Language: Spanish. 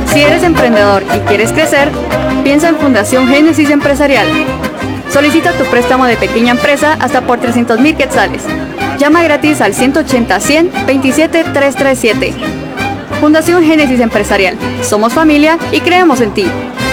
Si eres emprendedor y quieres crecer, piensa en Fundación Génesis Empresarial. Solicita tu préstamo de pequeña empresa hasta por 300,000 quetzales. Llama gratis al 180-100-27-337. Fundación Génesis Empresarial. Somos familia y creemos en ti.